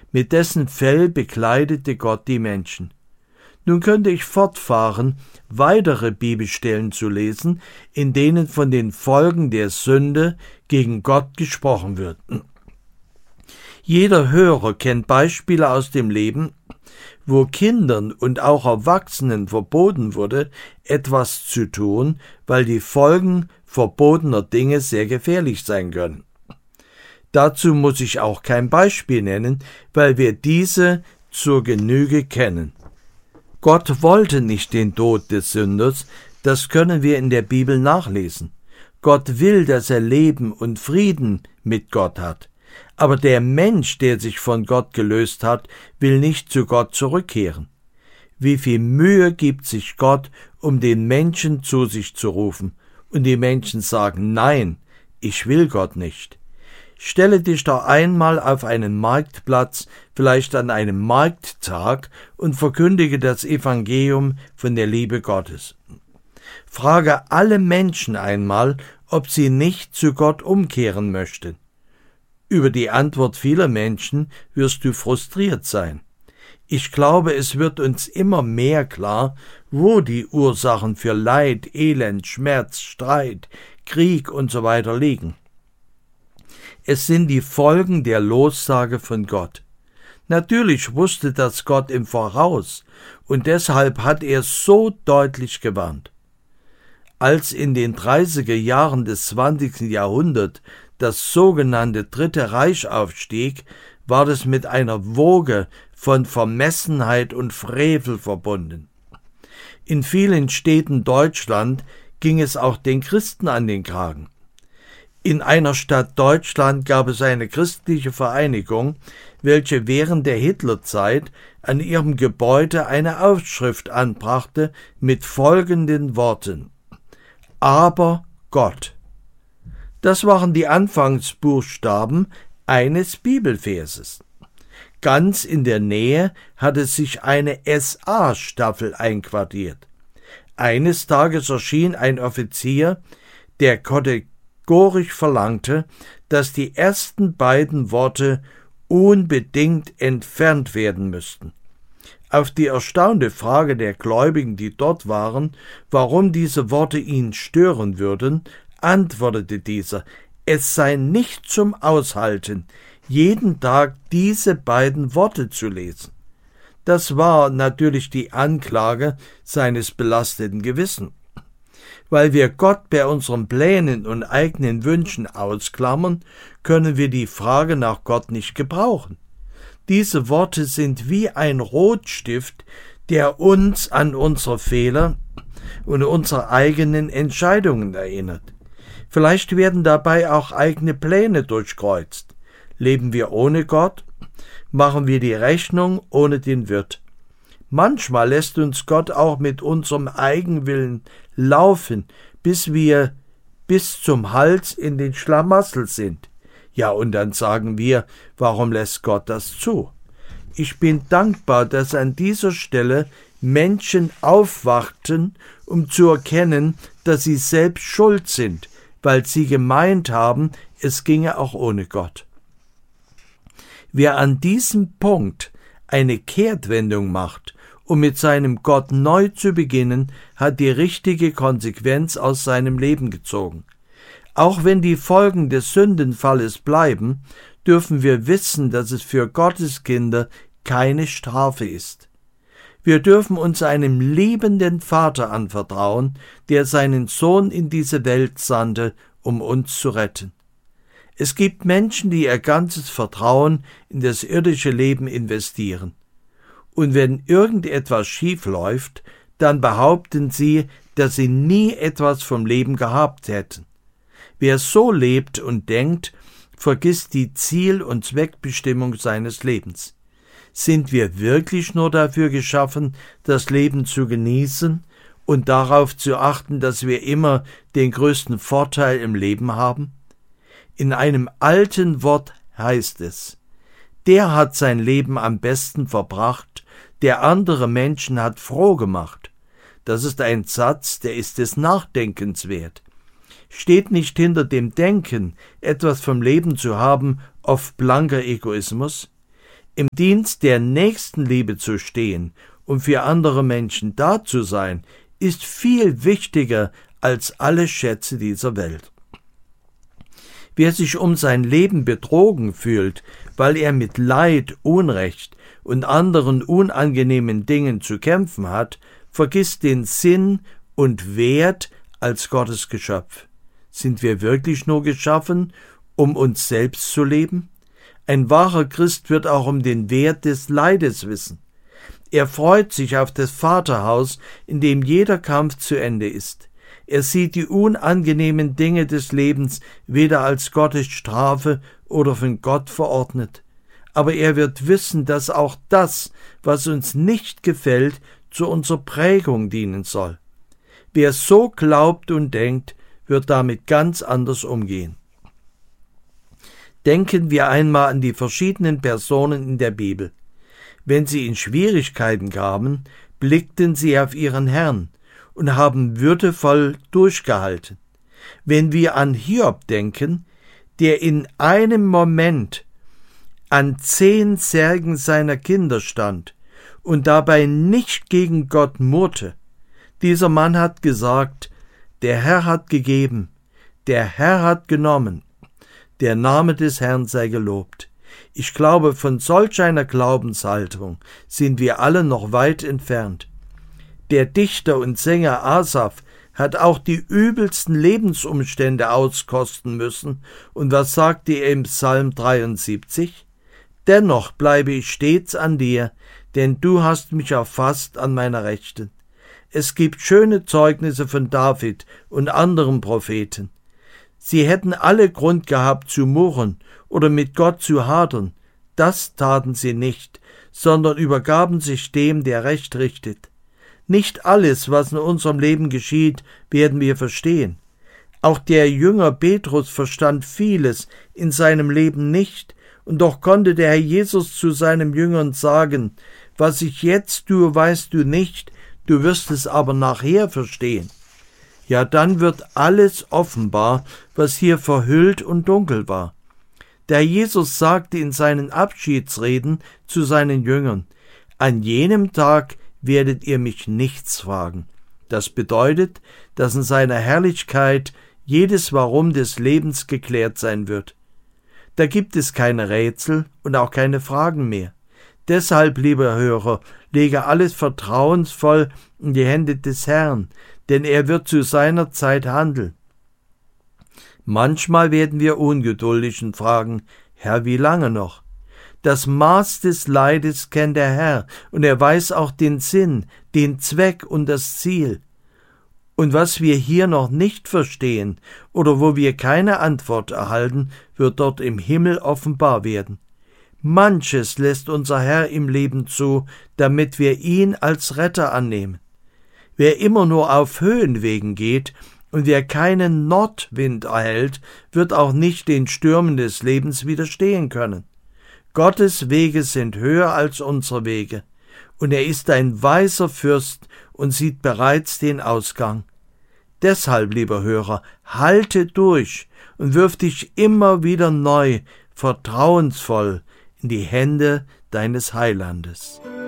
Mit dessen Fell bekleidete Gott die Menschen. Nun könnte ich fortfahren, weitere Bibelstellen zu lesen, in denen von den Folgen der Sünde gegen Gott gesprochen wird. Jeder Hörer kennt Beispiele aus dem Leben, wo Kindern und auch Erwachsenen verboten wurde, etwas zu tun, weil die Folgen verbotener Dinge sehr gefährlich sein können. Dazu muss ich auch kein Beispiel nennen, weil wir diese zur Genüge kennen. Gott wollte nicht den Tod des Sünders, das können wir in der Bibel nachlesen. Gott will, dass er Leben und Frieden mit Gott hat. Aber der Mensch, der sich von Gott gelöst hat, will nicht zu Gott zurückkehren. Wie viel Mühe gibt sich Gott, um den Menschen zu sich zu rufen, und die Menschen sagen, nein, ich will Gott nicht. Stelle dich doch einmal auf einen Marktplatz, vielleicht an einem Markttag, und verkündige das Evangelium von der Liebe Gottes. Frage alle Menschen einmal, ob sie nicht zu Gott umkehren möchten. Über die Antwort vieler Menschen wirst du frustriert sein. Ich glaube, es wird uns immer mehr klar, wo die Ursachen für Leid, Elend, Schmerz, Streit, Krieg usw. liegen. Es sind die Folgen der Lossage von Gott. Natürlich wusste das Gott im Voraus, und deshalb hat er so deutlich gewarnt. Als in den 30er Jahren des 20. Jahrhunderts das sogenannte Dritte Reich aufstieg, war das mit einer Woge von Vermessenheit und Frevel verbunden. In vielen Städten Deutschland ging es auch den Christen an den Kragen. In einer Stadt Deutschland gab es eine christliche Vereinigung, welche während der Hitlerzeit an ihrem Gebäude eine Aufschrift anbrachte mit folgenden Worten: Aber Gott. Das waren die Anfangsbuchstaben eines Bibelverses. Ganz in der Nähe hatte sich eine SA-Staffel einquartiert. Eines Tages erschien ein Offizier, der kategorisch verlangte, dass die ersten beiden Worte unbedingt entfernt werden müssten. Auf die erstaunte Frage der Gläubigen, die dort waren, warum diese Worte ihn stören würden, antwortete dieser: Es sei nicht zum Aushalten, jeden Tag diese beiden Worte zu lesen. Das war natürlich die Anklage seines belasteten Gewissens. Weil wir Gott bei unseren Plänen und eigenen Wünschen ausklammern, können wir die Frage nach Gott nicht gebrauchen. Diese Worte sind wie ein Rotstift, der uns an unsere Fehler und unsere eigenen Entscheidungen erinnert. Vielleicht werden dabei auch eigene Pläne durchkreuzt. Leben wir ohne Gott? Machen wir die Rechnung ohne den Wirt? Manchmal lässt uns Gott auch mit unserem Eigenwillen laufen, bis wir bis zum Hals in den Schlamassel sind. Ja, und dann sagen wir, warum lässt Gott das zu? Ich bin dankbar, dass an dieser Stelle Menschen aufwachten, um zu erkennen, dass sie selbst schuld sind, weil sie gemeint haben, es ginge auch ohne Gott. Wer an diesem Punkt eine Kehrtwendung macht, um mit seinem Gott neu zu beginnen, hat die richtige Konsequenz aus seinem Leben gezogen. Auch wenn die Folgen des Sündenfalles bleiben, dürfen wir wissen, dass es für Gottes Kinder keine Strafe ist. Wir dürfen uns einem liebenden Vater anvertrauen, der seinen Sohn in diese Welt sandte, um uns zu retten. Es gibt Menschen, die ihr ganzes Vertrauen in das irdische Leben investieren. Und wenn irgendetwas schief läuft, dann behaupten sie, dass sie nie etwas vom Leben gehabt hätten. Wer so lebt und denkt, vergisst die Ziel- und Zweckbestimmung seines Lebens. Sind wir wirklich nur dafür geschaffen, das Leben zu genießen und darauf zu achten, dass wir immer den größten Vorteil im Leben haben? In einem alten Wort heißt es: Der hat sein Leben am besten verbracht, der andere Menschen hat froh gemacht. Das ist ein Satz, der ist des Nachdenkens wert. Steht nicht hinter dem Denken, etwas vom Leben zu haben, oft blanker Egoismus? Im Dienst der Nächstenliebe zu stehen und für andere Menschen da zu sein, ist viel wichtiger als alle Schätze dieser Welt. Wer sich um sein Leben betrogen fühlt, weil er mit Leid, Unrecht und anderen unangenehmen Dingen zu kämpfen hat, vergisst den Sinn und Wert als Gottes Geschöpf. Sind wir wirklich nur geschaffen, um uns selbst zu leben? Ein wahrer Christ wird auch um den Wert des Leides wissen. Er freut sich auf das Vaterhaus, in dem jeder Kampf zu Ende ist. Er sieht die unangenehmen Dinge des Lebens weder als Gottes Strafe oder von Gott verordnet. Aber er wird wissen, dass auch das, was uns nicht gefällt, zu unserer Prägung dienen soll. Wer so glaubt und denkt, wird damit ganz anders umgehen. Denken wir einmal an die verschiedenen Personen in der Bibel. Wenn sie in Schwierigkeiten kamen, blickten sie auf ihren Herrn und haben würdevoll durchgehalten. Wenn wir an Hiob denken, der in einem Moment an 10 Särgen seiner Kinder stand und dabei nicht gegen Gott murrte. Dieser Mann hat gesagt, der Herr hat gegeben, der Herr hat genommen, der Name des Herrn sei gelobt. Ich glaube, von solch einer Glaubenshaltung sind wir alle noch weit entfernt. Der Dichter und Sänger Asaf hat auch die übelsten Lebensumstände auskosten müssen. Und was sagte er im Psalm 73? Dennoch bleibe ich stets an dir, denn du hast mich erfasst an meiner Rechten. Es gibt schöne Zeugnisse von David und anderen Propheten. Sie hätten alle Grund gehabt zu murren oder mit Gott zu hadern. Das taten sie nicht, sondern übergaben sich dem, der Recht richtet. Nicht alles, was in unserem Leben geschieht, werden wir verstehen. Auch der Jünger Petrus verstand vieles in seinem Leben nicht, und doch konnte der Herr Jesus zu seinen Jüngern sagen, was ich jetzt tue, weißt du nicht, du wirst es aber nachher verstehen. Ja, dann wird alles offenbar, was hier verhüllt und dunkel war. Der Herr Jesus sagte in seinen Abschiedsreden zu seinen Jüngern, an jenem Tag werdet ihr mich nichts fragen. Das bedeutet, dass in seiner Herrlichkeit jedes Warum des Lebens geklärt sein wird. Da gibt es keine Rätsel und auch keine Fragen mehr. Deshalb, lieber Hörer, lege alles vertrauensvoll in die Hände des Herrn, denn er wird zu seiner Zeit handeln. Manchmal werden wir ungeduldig und fragen, Herr, wie lange noch? Das Maß des Leides kennt der Herr, und er weiß auch den Sinn, den Zweck und das Ziel. Und was wir hier noch nicht verstehen oder wo wir keine Antwort erhalten, wird dort im Himmel offenbar werden. Manches lässt unser Herr im Leben zu, damit wir ihn als Retter annehmen. Wer immer nur auf Höhenwegen geht und wer keinen Nordwind erhält, wird auch nicht den Stürmen des Lebens widerstehen können. Gottes Wege sind höher als unsere Wege, und er ist ein weiser Fürst und sieht bereits den Ausgang. Deshalb, lieber Hörer, halte durch und wirf dich immer wieder neu, vertrauensvoll in die Hände deines Heilandes.